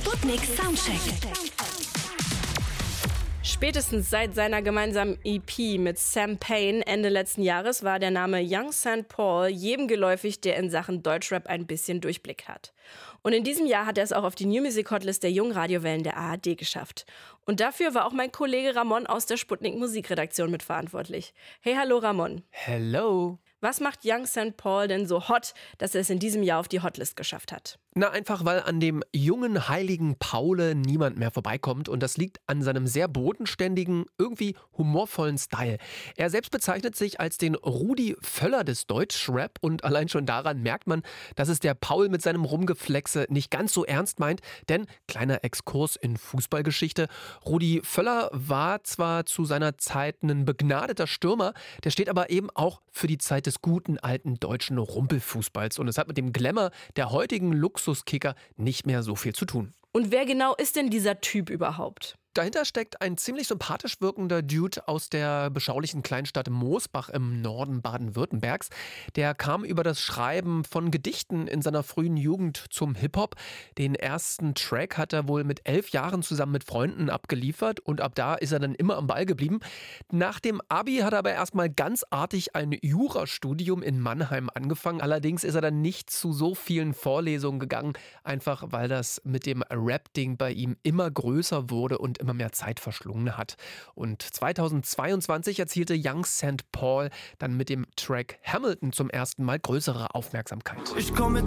Sputnik Soundcheck. Spätestens seit seiner gemeinsamen EP mit Sam Payne Ende letzten Jahres war der Name Young St. Paul jedem geläufig, der in Sachen Deutschrap ein bisschen Durchblick hat. Und in diesem Jahr hat er es auch auf die New Music Hotlist der jungen Radiowellen der ARD geschafft. Und dafür war auch mein Kollege Ramon aus der Sputnik Musikredaktion mitverantwortlich. Hey, hallo Ramon. Hello. Was macht Young St. Paul denn so hot, dass er es in diesem Jahr auf die Hotlist geschafft hat? Na, einfach weil an dem jungen heiligen Paul niemand mehr vorbeikommt und das liegt an seinem sehr bodenständigen, irgendwie humorvollen Style. Er selbst bezeichnet sich als den Rudi Völler des Deutschrap und allein schon daran merkt man, dass es der Paul mit seinem Rumgeflexe nicht ganz so ernst meint, denn, kleiner Exkurs in Fußballgeschichte, Rudi Völler war zwar zu seiner Zeit ein begnadeter Stürmer, der steht aber eben auch für die Zeit des guten alten deutschen Rumpelfußballs und es hat mit dem Glamour der heutigen Luxuskicker nicht mehr so viel zu tun. Und wer genau ist denn dieser Typ überhaupt? Dahinter steckt ein ziemlich sympathisch wirkender Dude aus der beschaulichen Kleinstadt Moosbach im Norden Baden-Württembergs. Der kam über das Schreiben von Gedichten in seiner frühen Jugend zum Hip-Hop. Den ersten Track hat er wohl mit 11 Jahren zusammen mit Freunden abgeliefert und ab da ist er dann immer am Ball geblieben. Nach dem Abi hat er aber erstmal ganz artig ein Jurastudium in Mannheim angefangen. Allerdings ist er dann nicht zu so vielen Vorlesungen gegangen, einfach weil das mit dem Rap-Ding bei ihm immer größer wurde und immer mehr Zeit verschlungen hat. Und 2022 erzielte Young St. Paul dann mit dem Track Hamilton zum ersten Mal größere Aufmerksamkeit. Ich komm mit